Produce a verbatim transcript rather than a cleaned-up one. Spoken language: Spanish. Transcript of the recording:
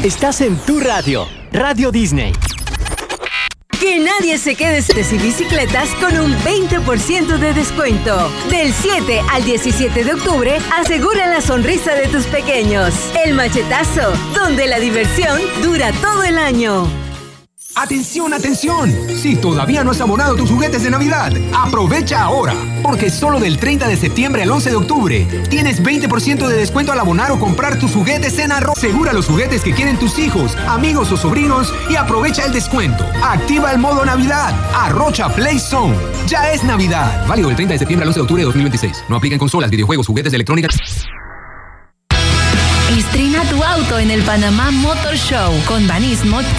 Estás en tu radio, Radio Disney. Que nadie se quede sin bicicletas con un veinte por ciento de descuento. Del siete al diecisiete de octubre, asegura la sonrisa de tus pequeños. El Machetazo, donde la diversión dura todo el año. ¡Atención, atención! Si todavía no has abonado tus juguetes de Navidad, aprovecha ahora, porque solo del treinta de septiembre al once de octubre tienes veinte por ciento de descuento al abonar o comprar tus juguetes en Arrocha. Asegura los juguetes que quieren tus hijos, amigos o sobrinos y aprovecha el descuento. Activa el modo Navidad. Arrocha Play Zone. Ya es Navidad. Válido del treinta de septiembre al once de octubre de dos mil veintiséis. No aplica en consolas, videojuegos, juguetes de electrónica. Estrena tu auto en el Panamá Motor Show con Banismo.